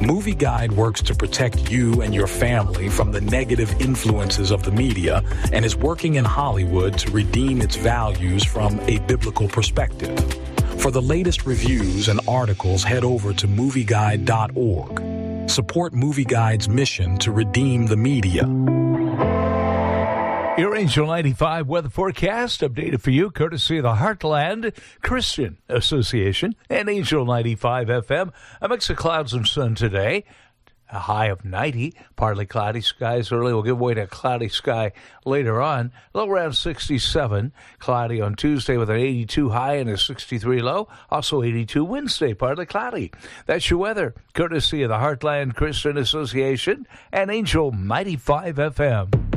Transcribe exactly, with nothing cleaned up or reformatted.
Movie Guide works to protect you and your family from the negative influences of the media and is working in Hollywood to redeem its values from a biblical perspective. For the latest reviews and articles, head over to movie guide dot org. Support Movie Guide's mission to redeem the media. Your Angel ninety-five weather forecast updated for you courtesy of the Heartland Christian Association and Angel ninety-five F M. A mix of clouds and sun today. A high of ninety, partly cloudy skies early. We'll give way to a cloudy sky later on. Low around sixty-seven. Cloudy on Tuesday with an eighty-two high and a sixty-three low. Also eighty-two Wednesday, partly cloudy. That's your weather, courtesy of the Heartland Christian Association and Angel ninety-five F M.